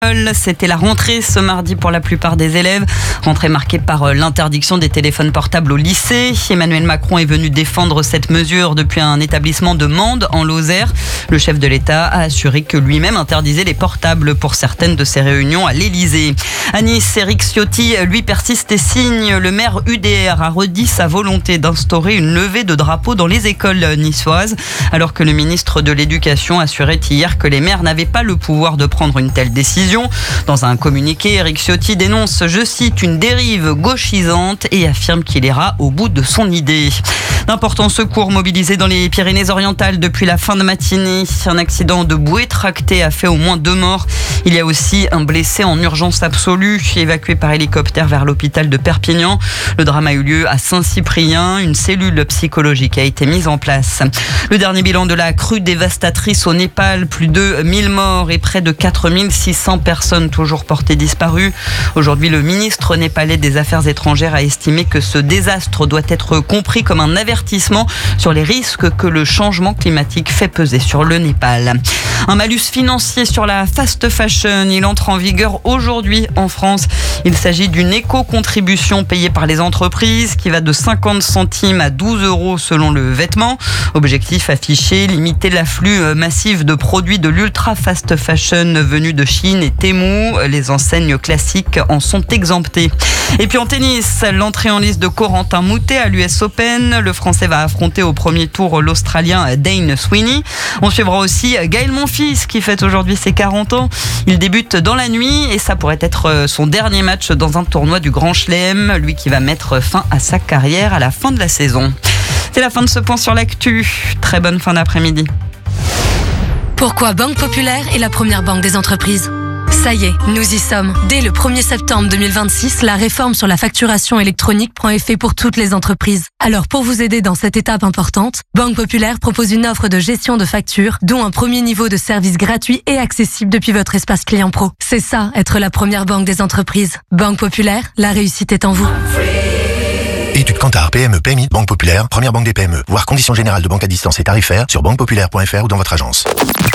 C'était la rentrée ce mardi pour la plupart des élèves. Rentrée marquée par l'interdiction des téléphones portables au lycée. Emmanuel Macron est venu défendre cette mesure depuis un établissement de Mende en Lozère. Le chef de l'État a assuré que lui-même interdisait les portables pour certaines de ses réunions à l'Élysée. À Nice, Éric Ciotti, lui, persiste et signe. Le maire UDR a redit sa volonté d'instaurer une levée de drapeaux dans les écoles niçoises, alors que le ministre de l'Éducation assurait hier que les maires n'avaient pas le pouvoir de prendre une telle décision. Dans un communiqué, Éric Ciotti dénonce, je cite, une dérive gauchisante et affirme qu'il ira au bout de son idée. D'importants secours mobilisés dans les Pyrénées-Orientales depuis la fin de matinée. Un accident de bouée tractée a fait au moins 2 morts. Il y a aussi un blessé en urgence absolue, évacué par hélicoptère vers l'hôpital de Perpignan. Le drame a eu lieu à Saint-Cyprien. Une cellule psychologique a été mise en place. Le dernier bilan de la crue dévastatrice au Népal, plus de 1000 morts et près de 4600 personnes toujours portées disparues. Aujourd'hui, le ministre népalais des Affaires étrangères a estimé que ce désastre doit être compris comme un avertissement sur les risques que le changement climatique fait peser sur le Népal. Un malus financier sur la fast fashion, il entre en vigueur aujourd'hui en France. Il s'agit d'une éco-contribution payée par les entreprises qui va de 50 centimes à 12 € selon le vêtement. Objectif affiché, limiter l'afflux massif de produits de l'ultra fast fashion venus de Chine et Temu. Les enseignes classiques en sont exemptées. Et puis en tennis, l'entrée en liste de Corentin Moutet à l'US Open. Le Français va affronter au premier tour l'Australien Dane Sweeney. On suivra aussi Gaël Monfils qui fête aujourd'hui ses 40 ans. Il débute dans la nuit et ça pourrait être son dernier match dans un tournoi du Grand Chelem. Lui qui va mettre fin à sa carrière à la fin de la saison. C'est la fin de ce point sur l'actu. Très bonne fin d'après-midi. Pourquoi Banque Populaire est la première banque des entreprises ? Ça y est, nous y sommes. Dès le 1er septembre 2026, la réforme sur la facturation électronique prend effet pour toutes les entreprises. Alors pour vous aider dans cette étape importante, Banque Populaire propose une offre de gestion de factures, dont un premier niveau de service gratuit et accessible depuis votre espace client pro. C'est ça, être la première banque des entreprises. Banque Populaire, la réussite est en vous. Étude Kantar, PME, PMI, Banque Populaire, première banque des PME. Voir conditions générales de banque à distance et tarifaires sur banquepopulaire.fr ou dans votre agence.